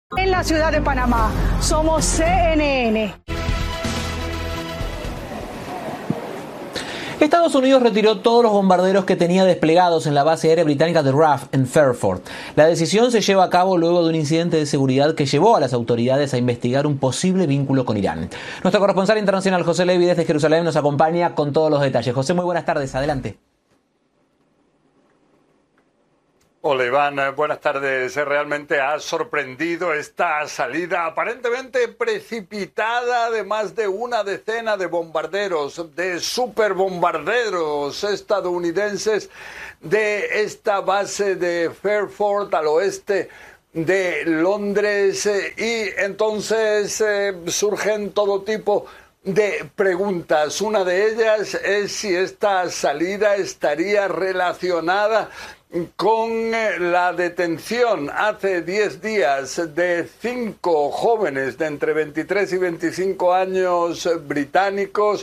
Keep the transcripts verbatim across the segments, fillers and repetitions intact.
En la ciudad de Panamá, somos C N N. Estados Unidos retiró todos los bombarderos que tenía desplegados en la base aérea británica de R A F en Fairford. La decisión se lleva a cabo luego de un incidente de seguridad que llevó a las autoridades a investigar un posible vínculo con Irán. Nuestro corresponsal internacional José Levi desde Jerusalén nos acompaña con todos los detalles. José, muy buenas tardes, adelante. Hola Iván, buenas tardes. Realmente ha sorprendido esta salida aparentemente precipitada de más de una decena de bombarderos, de superbombarderos estadounidenses de esta base de Fairford al oeste de Londres, y entonces eh, surgen todo tipo de preguntas. Una de ellas es si esta salida estaría relacionada con la detención hace diez días de cinco jóvenes de entre veintitrés y veinticinco años británicos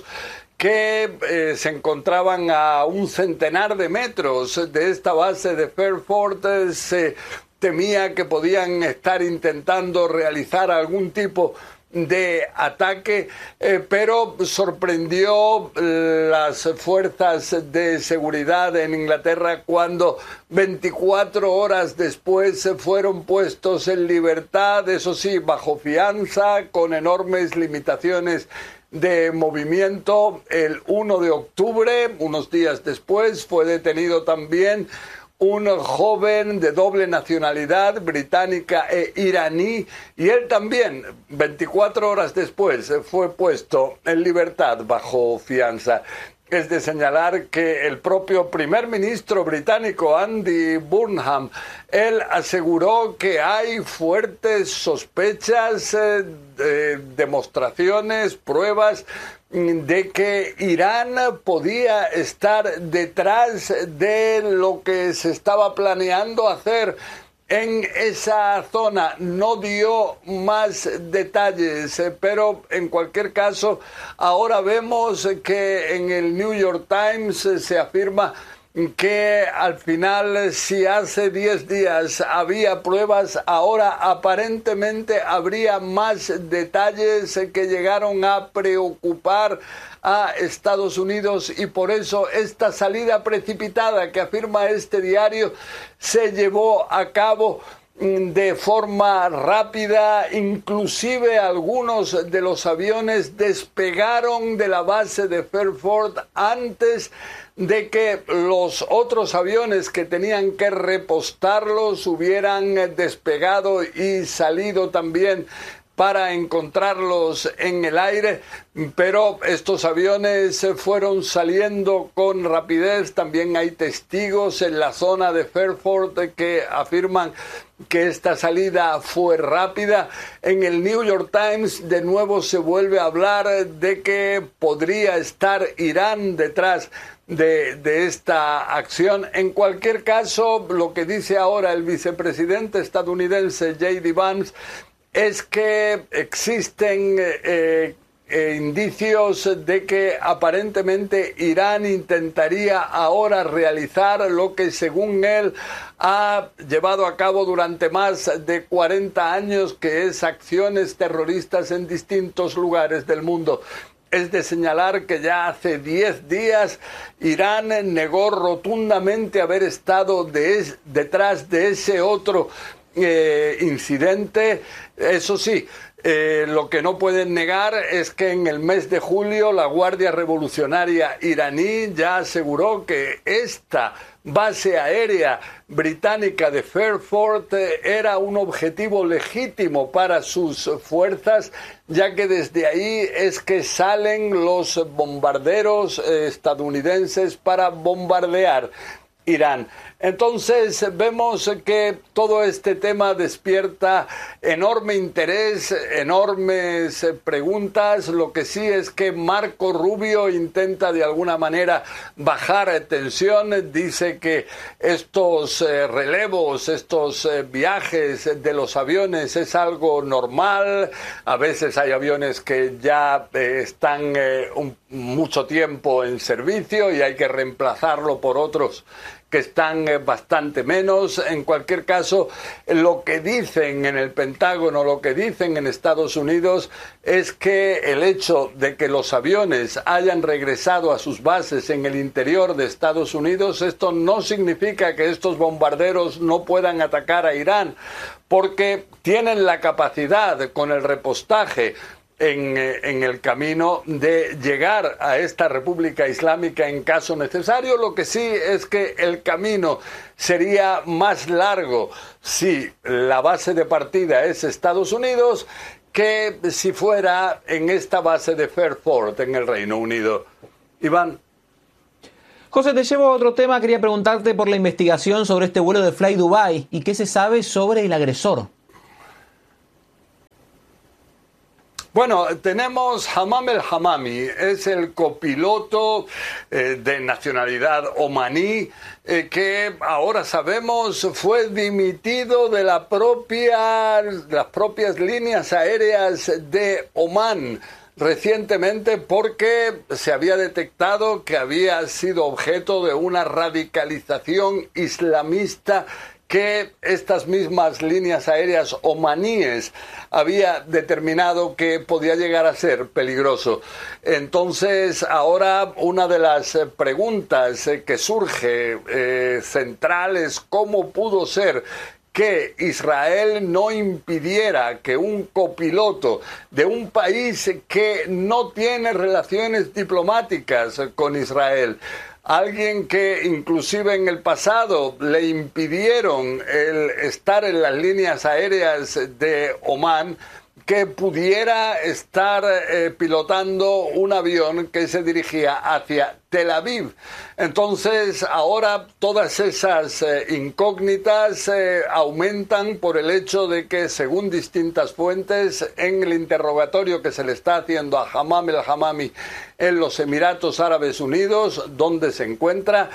que eh, se encontraban a un centenar de metros de esta base de Fairford. Se temía que podían estar intentando realizar algún tipo de ataque, eh, pero sorprendió eh, las fuerzas de seguridad en Inglaterra cuando veinticuatro horas después fueron puestos en libertad, eso sí, bajo fianza, con enormes limitaciones de movimiento. El uno de octubre, unos días después, fue detenido también un joven de doble nacionalidad, británica e iraní, y él también, veinticuatro horas después, fue puesto en libertad bajo fianza. Es de señalar que el propio primer ministro británico, Andy Burnham, él aseguró que hay fuertes sospechas, eh, de demostraciones, pruebas de que Irán podía estar detrás de lo que se estaba planeando hacer en esa zona. No dio más detalles, pero en cualquier caso, ahora vemos que en el New York Times se afirma que al final, si hace diez días había pruebas, ahora aparentemente habría más detalles que llegaron a preocupar a Estados Unidos, y por eso esta salida precipitada que afirma este diario se llevó a cabo de forma rápida. Inclusive algunos de los aviones despegaron de la base de Fairford antes de que los otros aviones que tenían que repostarlos hubieran despegado y salido también para encontrarlos en el aire, pero estos aviones fueron saliendo con rapidez. También hay testigos en la zona de Fairford que afirman que esta salida fue rápida. En el New York Times de nuevo se vuelve a hablar de que podría estar Irán detrás de, de esta acción. En cualquier caso, lo que dice ahora el vicepresidente estadounidense J D Vance es que existen eh, eh, indicios de que aparentemente Irán intentaría ahora realizar lo que, según él, ha llevado a cabo durante más de cuarenta años, que es acciones terroristas en distintos lugares del mundo. Es de señalar que ya hace diez días Irán negó rotundamente haber estado de, detrás de ese otro Eh, incidente. Eso sí, eh, lo que no pueden negar es que en el mes de julio la Guardia Revolucionaria iraní ya aseguró que esta base aérea británica de Fairford eh, era un objetivo legítimo para sus fuerzas, ya que desde ahí es que salen los bombarderos eh, estadounidenses para bombardear Irán. Entonces vemos que todo este tema despierta enorme interés, enormes preguntas. Lo que sí es que Marco Rubio intenta de alguna manera bajar tensión. Dice que estos eh, relevos, estos eh, viajes de los aviones es algo normal. A veces hay aviones que ya eh, están eh, un, mucho tiempo en servicio y hay que reemplazarlo por otros que están eh, bastante menos. En cualquier caso, lo que dicen en el Pentágono, lo que dicen en Estados Unidos es que el hecho de que los aviones hayan regresado a sus bases en el interior de Estados Unidos, esto no significa que estos bombarderos no puedan atacar a Irán, porque tienen la capacidad con el repostaje En, en el camino de llegar a esta República Islámica en caso necesario. Lo que sí es que el camino sería más largo si la base de partida es Estados Unidos que si fuera en esta base de Fairford en el Reino Unido. Iván. José, te llevo a otro tema. Quería preguntarte por la investigación sobre este vuelo de Fly Dubai y qué se sabe sobre el agresor. Bueno, tenemos Hamam el Hamami, es el copiloto eh, de nacionalidad omaní eh, que ahora sabemos fue dimitido de la propia, las propias líneas aéreas de Omán recientemente porque se había detectado que había sido objeto de una radicalización islamista que estas mismas líneas aéreas omaníes había determinado que podía llegar a ser peligroso. Entonces, ahora una de las preguntas que surge eh, central es cómo pudo ser que Israel no impidiera que un copiloto de un país que no tiene relaciones diplomáticas con Israel, alguien que inclusive en el pasado le impidieron el estar en las líneas aéreas de Omán, que pudiera estar eh, pilotando un avión que se dirigía hacia Tel Aviv. Entonces, ahora todas esas eh, incógnitas eh, aumentan por el hecho de que, según distintas fuentes, en el interrogatorio que se le está haciendo a Hamam el Hamami en los Emiratos Árabes Unidos, donde se encuentra,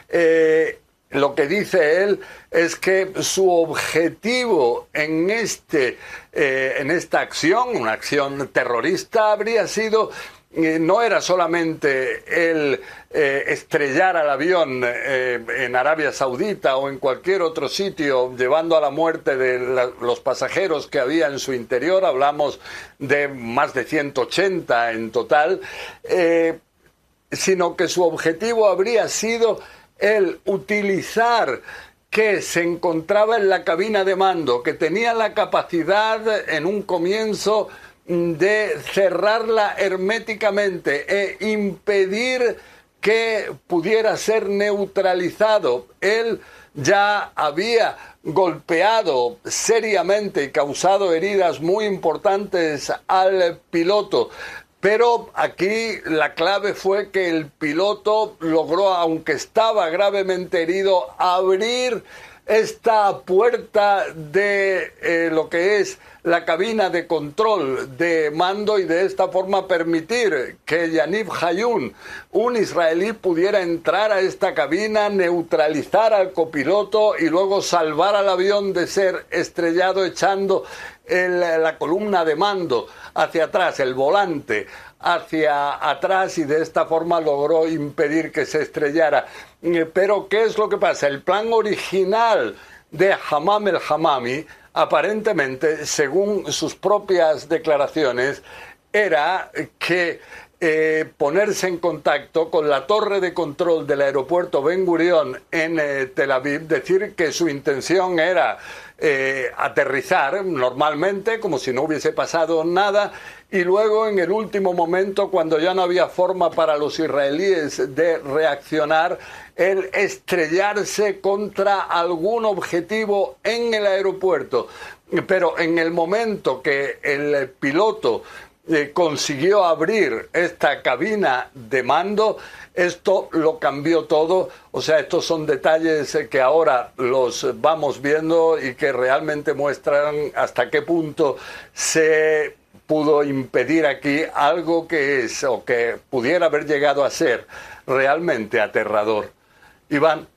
eh, lo que dice él es que su objetivo en, este, eh, en esta acción, una acción terrorista, habría sido, eh, no era solamente el eh, estrellar al avión eh, en Arabia Saudita o en cualquier otro sitio, llevando a la muerte de la, los pasajeros que había en su interior, hablamos de más de ciento ochenta en total, eh, sino que su objetivo habría sido el utilizar que se encontraba en la cabina de mando, que tenía la capacidad en un comienzo de cerrarla herméticamente e impedir que pudiera ser neutralizado. Él ya había golpeado seriamente y causado heridas muy importantes al piloto. Pero aquí la clave fue que el piloto logró, aunque estaba gravemente herido, abrir esta puerta de eh, lo que es la cabina de control de mando y de esta forma permitir que Yaniv Hayun, un israelí, pudiera entrar a esta cabina, neutralizar al copiloto y luego salvar al avión de ser estrellado echando el, la columna de mando hacia atrás, el volante hacia atrás, y de esta forma logró impedir que se estrellara. Pero ¿qué es lo que pasa? El plan original de Hamam el Hamami, aparentemente, según sus propias declaraciones, era que eh, ponerse en contacto con la torre de control del aeropuerto Ben Gurion en eh, Tel Aviv, decir que su intención era eh, aterrizar normalmente, como si no hubiese pasado nada, y luego en el último momento, cuando ya no había forma para los israelíes de reaccionar, el estrellarse contra algún objetivo en el aeropuerto. Pero en el momento que el piloto eh, consiguió abrir esta cabina de mando, esto lo cambió todo. O sea, estos son detalles que ahora los vamos viendo y que realmente muestran hasta qué punto se pudo impedir aquí algo que es, o que pudiera haber llegado a ser, realmente aterrador. Iván.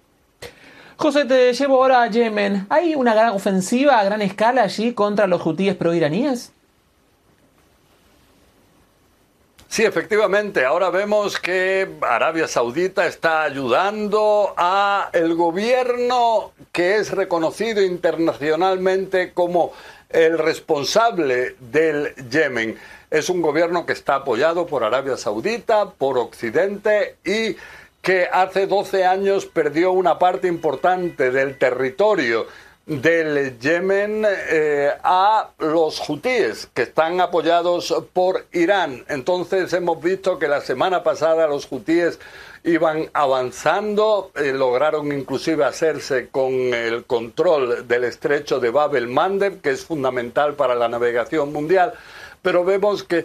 José, te llevo ahora a Yemen. ¿Hay una gran ofensiva a gran escala allí contra los hutíes proiraníes? Sí, efectivamente. Ahora vemos que Arabia Saudita está ayudando a el gobierno que es reconocido internacionalmente como el responsable del Yemen. Es un gobierno que está apoyado por Arabia Saudita, por Occidente y que hace doce años perdió una parte importante del territorio del Yemen eh, a los hutíes, que están apoyados por Irán. Entonces hemos visto que la semana pasada los hutíes iban avanzando, eh, lograron inclusive hacerse con el control del estrecho de Bab el-Mandeb, que es fundamental para la navegación mundial, pero vemos que,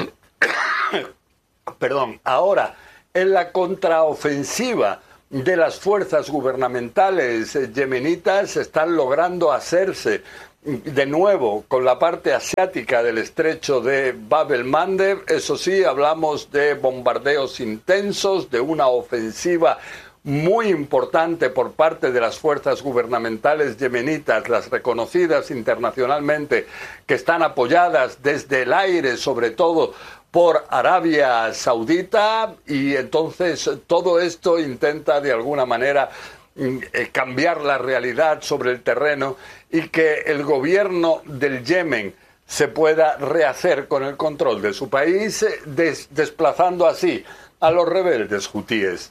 perdón, ahora en la contraofensiva de las fuerzas gubernamentales yemenitas están logrando hacerse de nuevo con la parte asiática del estrecho de Bab el-Mandeb. Eso sí, hablamos de bombardeos intensos, de una ofensiva muy importante por parte de las fuerzas gubernamentales yemenitas, las reconocidas internacionalmente, que están apoyadas desde el aire, sobre todo por Arabia Saudita, y entonces todo esto intenta de alguna manera eh, cambiar la realidad sobre el terreno y que el gobierno del Yemen se pueda rehacer con el control de su país, des- desplazando así a los rebeldes hutíes.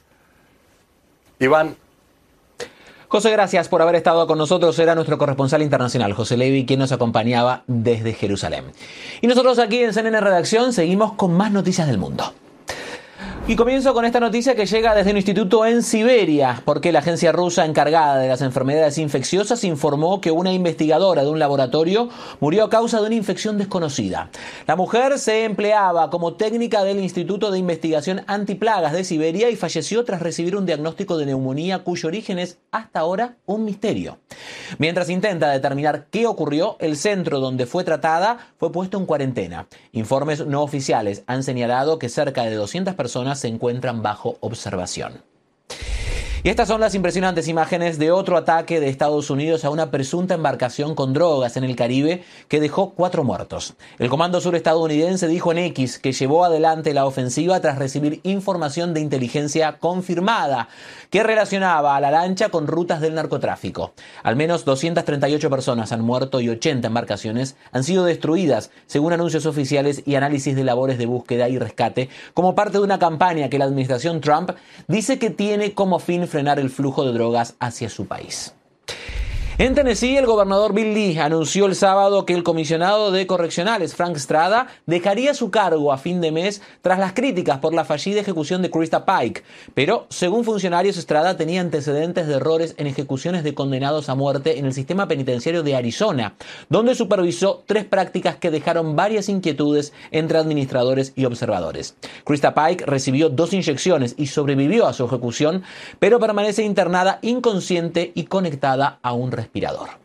Iván. José, gracias por haber estado con nosotros. Era nuestro corresponsal internacional, José Levi, quien nos acompañaba desde Jerusalén. Y nosotros aquí en C N N Redacción seguimos con más noticias del mundo. Y comienzo con esta noticia que llega desde un instituto en Siberia, porque la agencia rusa encargada de las enfermedades infecciosas informó que una investigadora de un laboratorio murió a causa de una infección desconocida. La mujer se empleaba como técnica del Instituto de Investigación Antiplagas de Siberia y falleció tras recibir un diagnóstico de neumonía cuyo origen es hasta ahora un misterio. Mientras intenta determinar qué ocurrió, el centro donde fue tratada fue puesto en cuarentena. Informes no oficiales han señalado que cerca de doscientas personas se encuentran bajo observación. Y estas son las impresionantes imágenes de otro ataque de Estados Unidos a una presunta embarcación con drogas en el Caribe que dejó cuatro muertos. El Comando Sur estadounidense dijo en X que llevó adelante la ofensiva tras recibir información de inteligencia confirmada que relacionaba a la lancha con rutas del narcotráfico. Al menos doscientas treinta y ocho personas han muerto y ochenta embarcaciones han sido destruidas, según anuncios oficiales y análisis de labores de búsqueda y rescate, como parte de una campaña que la administración Trump dice que tiene como fin frenar el flujo de drogas hacia su país. En Tennessee, el gobernador Bill Lee anunció el sábado que el comisionado de correccionales, Frank Strada, dejaría su cargo a fin de mes tras las críticas por la fallida ejecución de Krista Pike. Pero, según funcionarios, Strada tenía antecedentes de errores en ejecuciones de condenados a muerte en el sistema penitenciario de Arizona, donde supervisó tres prácticas que dejaron varias inquietudes entre administradores y observadores. Krista Pike recibió dos inyecciones y sobrevivió a su ejecución, pero permanece internada inconsciente y conectada a un respirador.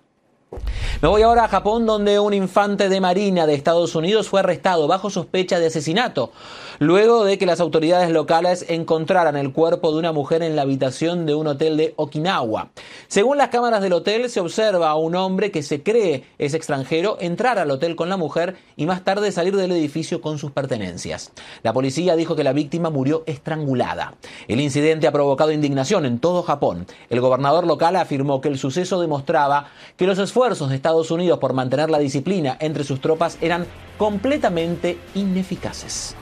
Me voy ahora a Japón, donde un infante de Marina de Estados Unidos fue arrestado bajo sospecha de asesinato, luego de que las autoridades locales encontraran el cuerpo de una mujer en la habitación de un hotel de Okinawa. Según las cámaras del hotel, se observa a un hombre que se cree es extranjero entrar al hotel con la mujer y más tarde salir del edificio con sus pertenencias. La policía dijo que la víctima murió estrangulada. El incidente ha provocado indignación en todo Japón. El gobernador local afirmó que el suceso demostraba que los esfuerzos de Estados Unidos por mantener la disciplina entre sus tropas eran completamente ineficaces.